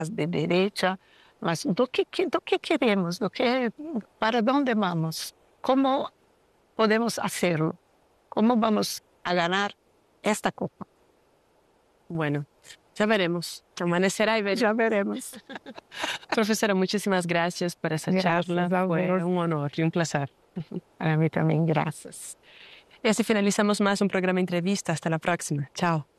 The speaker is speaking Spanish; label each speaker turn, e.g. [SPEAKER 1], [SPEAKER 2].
[SPEAKER 1] de derecha, mas do que queremos, para dónde vamos, cómo podemos hacerlo, cómo vamos a ganar esta copa.
[SPEAKER 2] Bueno, ya veremos. Amanecerá y veremos.
[SPEAKER 1] Ya veremos.
[SPEAKER 2] Profesora, muchísimas gracias por esa charla. Fue un honor y un placer.
[SPEAKER 1] Para mí también, gracias.
[SPEAKER 2] Y así finalizamos más un programa entrevista. Hasta la próxima. Chao.